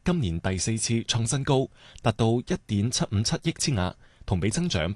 今年第4次創新高，達到1.757億千瓦，同比增長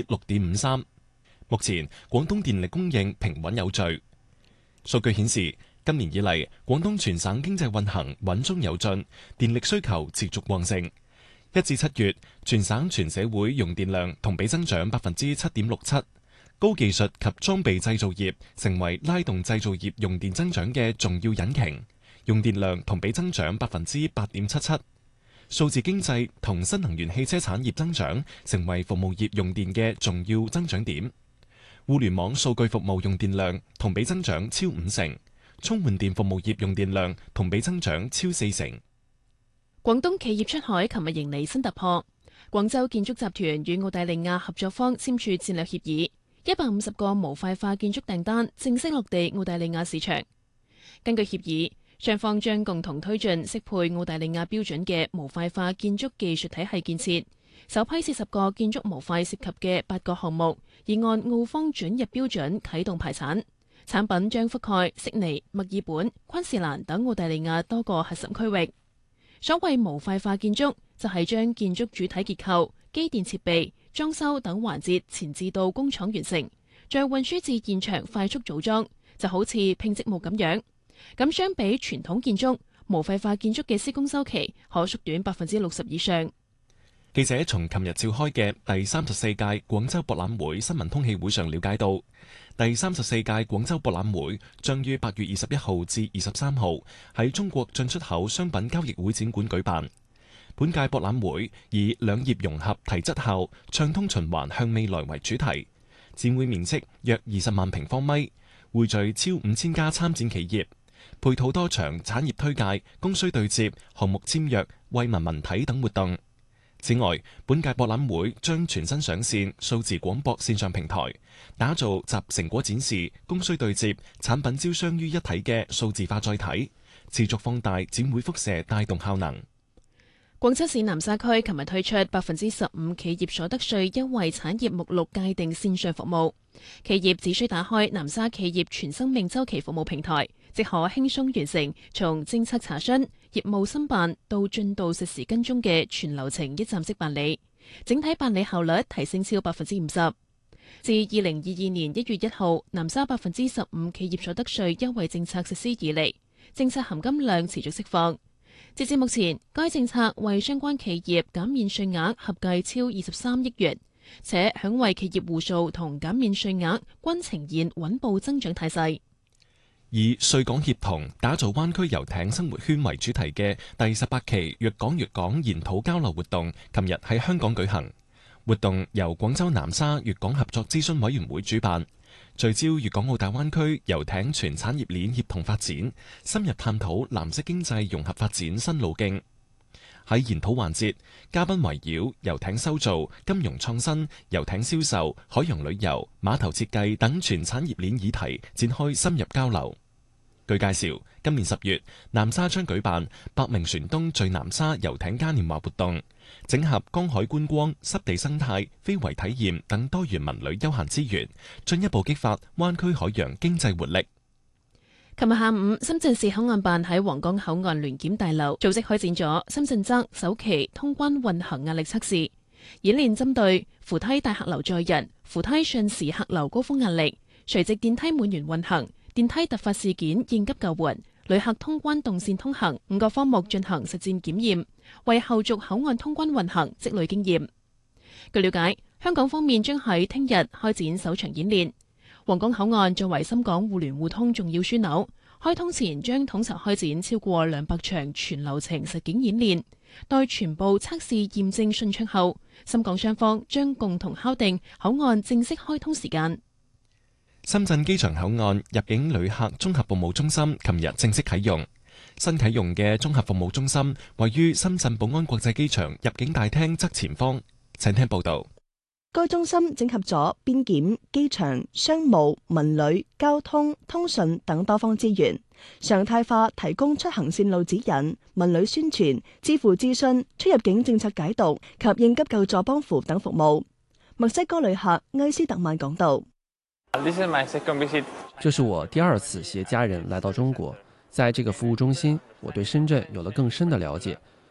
6.53%。目前廣東電力供應平穩有序。數據顯示，今年以嚟，廣東全省經濟運行穩中有進，電力需求持續旺盛。1至7月，全省全社會用電量同比增長7.67%。高技術及裝備製造業成為拉動製造業用電增長嘅重要引擎，用電量同比增長8.77%。數字經濟同新能源汽車產業增長成為服務業用電嘅重要增長點。互聯網數據服務用電量同比增長超50%，充換電服務業用電量同比增長超40%。 廣東企業出海琴日迎嚟新突破，廣州建築集團與澳大利亞合作方簽署戰略協議。150個模塊化建築訂單正式落地澳大利亞市場。根據協議，雙方將共同推進適配澳大利亞標準嘅模塊化建築技術體系建設。首批40個建築模塊涉及嘅8個項目，已按澳方准入標準啟動排產。產品將覆蓋悉尼、墨爾本、昆士蘭等澳大利亞多個核心區域。所謂模塊化建築，就係將建築主體結構、機電設備、裝修等環節前置到工廠完成，再運輸至現場快速組裝，就好似拼積木咁樣。咁相比傳統建築，模塊化建築嘅施工周期可縮短60%以上。 記者從琴日召開嘅第34屆廣州博覽會新聞通氣會上了解到，第34屆廣州博覽會將於8月21號至23號喺中國進出口商品交易會展館舉辦。本屆博覽會以兩業融合、提質效、暢通循環向未來為主題，展會面積約20萬平方米，匯聚超5000家參展企業，配套多場產業推介、供需對接、項目簽約、惠民文體等活動。此外，本屆博覽會將全新上線數字廣播線上平台，打造集成果展示、供需對接、產品招商於一體嘅數字化載體，持續放大展會輻射帶動效能。 廣州市南沙區琴日推出15%企業所得稅優惠產業目錄界定線上服務，企業只需打開南沙企業全生命週期服務平台，即可輕鬆完成從政策查詢、業務申辦到進度實時跟蹤嘅全流程一站式辦理，整體辦理效率提升超50%。自2022年1月1號南沙15%企業所得稅優惠政策實施以嚟，政策含金量持續釋放。截至目前，該政策為相關企業減免稅額合計超23億元，且享惠企業戶數同減免稅額均呈現穩步增長態勢。 以穗港協同打造灣區遊艇生活圈為主題嘅第18期粵港粵港研討交流活動，琴日喺香港舉行。活動由廣州南沙粵港合作諮詢委員會主辦，聚焦粵港澳大灣區遊艇全產業鏈協同發展，深入探討藍色經濟融合發展新路徑。喺研討環節，嘉賓圍繞遊艇修造、金融創新、遊艇銷售、海洋旅遊、碼頭設計等全產業鏈議題展開深入交流。據介紹，今年10月，南沙將舉辦百名船東聚南沙遊艇嘉年華活動，整合江海觀光、濕地生態、非遺體驗等多元文旅休閒資源，進一步激發灣區海洋經濟活力。 琴日下午，深圳市口岸辦喺皇崗口岸聯檢大樓組織開展咗深圳側首期通關運行壓力測試演練，針對扶梯大客流載人、扶梯瞬時客流高峰壓力、垂直電梯滿員運行、電梯突發事件應急救援、旅客通關動線通行5個科目進行實戰檢驗，為後續口岸通關運行積累經驗。據了解，香港方面將喺聽日開展首場演練。皇崗口岸作為深港互聯互通重要樞紐，開通前將統籌開展超過200場全流程實景演練，待全部測試驗證順暢後，深港雙方將共同敲定口岸正式開通時間。 深圳機場口岸入境旅客綜合服務中心琴日正式啟用。新啟用嘅綜合服務中心位於深圳寶安國際機場入境大廳側前方。請聽報道。 該中心整合咗邊檢、機場、商務、文旅、交通、通訊等多方資源，常態化提供出行線路指引、文旅宣傳、支付諮詢、出入境政策解讀及應急救助幫扶等服務。墨西哥旅客埃斯特曼講道。 這是我第2次攜家人來到中國，在這個服務中心，我對深圳有了更深的了解，